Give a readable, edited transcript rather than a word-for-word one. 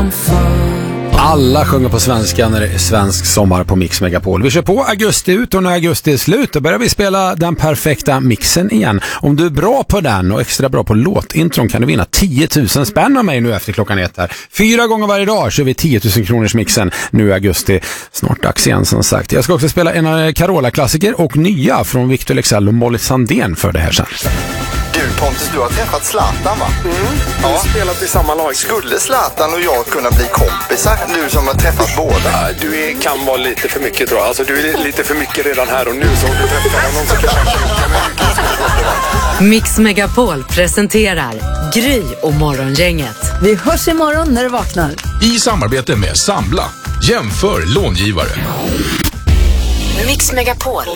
Alla sjunger på svenska när det är svensk sommar på Mix Megapol. Vi kör på augusti ut och när augusti är slut då börjar vi spela den perfekta mixen igen. Om du är bra på den och extra bra på låtintron kan du vinna 10 000 spänn av mig nu efter klockan 1 här. 4 gånger varje dag kör vi 10 000 kronors mixen nu i augusti. Snart dags igen som sagt. Jag ska också spela en Carola-klassiker och nya från Victor Leksell och Molly Sandén för det här sen. Du Pontus, du har träffat Zlatan va? Vi har spelat i samma lag. Skulle Zlatan och jag kunna bli kompisar? Du som har träffat båda. Du kan vara lite för mycket tror jag. Alltså du är lite för mycket redan här och nu så du träffar någon som kanske. Mix Megapol presenterar Gry och Morgongänget. Vi hörs imorgon när du vaknar. I samarbete med Sambla. Jämför långivare. Mix Megapol.